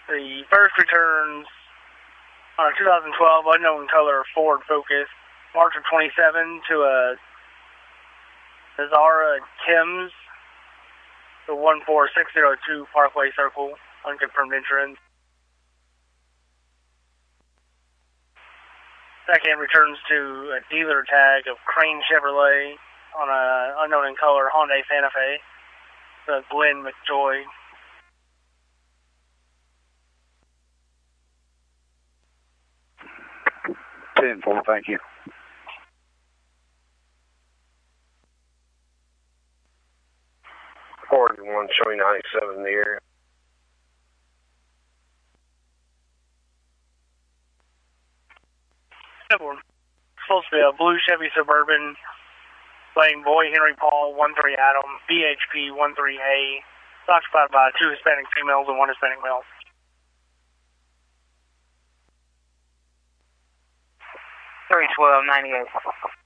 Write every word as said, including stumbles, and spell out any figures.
The first returns on a two thousand twelve unknown color Ford Focus, March of twenty-seven, to a Zara Timms, the one four six zero two Parkway Circle, unconfirmed insurance. Second returns to a dealer tag of Crane Chevrolet on a unknown in color Hyundai Santa Fe, the Glenn McJoy. ten four, thank you. forty-one showing ninety-seven in the area. Supposed to be a blue Chevy Suburban, playing Boy Henry Paul, one three Adam, B H P one three A, occupied by two Hispanic females and one Hispanic male. three twelve ninety-eight.